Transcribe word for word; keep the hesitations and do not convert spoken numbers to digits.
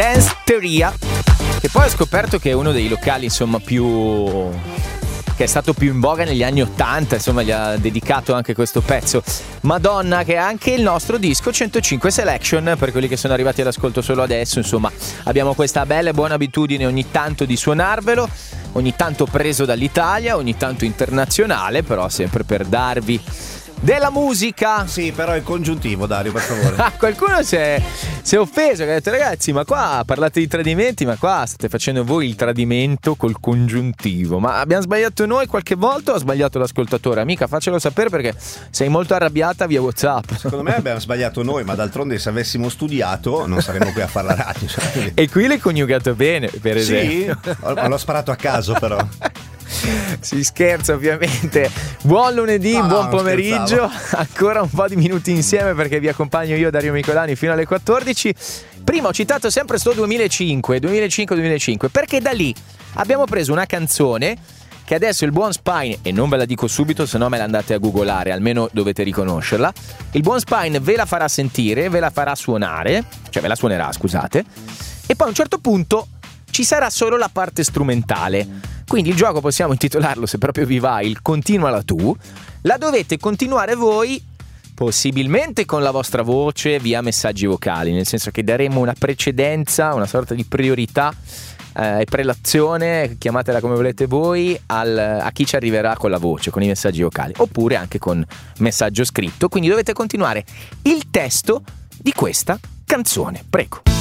Dance Teoria, che poi ho scoperto che è uno dei locali insomma più... che è stato più in voga negli anni ottanta, insomma gli ha dedicato anche questo pezzo. Madonna, che è anche il nostro disco centocinque Selection, per quelli che sono arrivati all'ascolto solo adesso. Insomma, abbiamo questa bella e buona abitudine ogni tanto di suonarvelo, ogni tanto preso dall'Italia, ogni tanto internazionale, però sempre per darvi della musica. Sì, però è congiuntivo, Dario, per favore. Ah, qualcuno si è, si è offeso, che ha detto: ragazzi, ma qua parlate di tradimenti, ma qua state facendo voi il tradimento col congiuntivo. Ma abbiamo sbagliato noi qualche volta o ha sbagliato l'ascoltatore? Amica, faccelo sapere, perché sei molto arrabbiata via WhatsApp. Secondo me abbiamo sbagliato noi, ma d'altronde se avessimo studiato non saremmo qui a fare la radio. E qui l'hai coniugato bene, per esempio. Sì, l'ho sparato a caso però. Si scherza, ovviamente. Buon lunedì, no, buon no, pomeriggio. Ancora un po' di minuti insieme, perché vi accompagno io, Dario Micolani, fino alle quattordici. Prima ho citato sempre sto duemilacinque, duemilacinque, duemilacinque, perché da lì abbiamo preso una canzone che adesso il buon Spine, e non ve la dico subito, se no me la andate a googolare, almeno dovete riconoscerla. Il buon Spine ve la farà sentire, ve la farà suonare, cioè ve la suonerà, scusate, e poi a un certo punto ci sarà solo la parte strumentale. Quindi il gioco possiamo intitolarlo, se proprio vi va, il continuala tu. La dovete continuare voi, possibilmente con la vostra voce, via messaggi vocali, nel senso che daremo una precedenza, una sorta di priorità e eh, prelazione, chiamatela come volete voi, al, a chi ci arriverà con la voce, con i messaggi vocali, oppure anche con messaggio scritto. Quindi dovete continuare il testo di questa canzone, prego.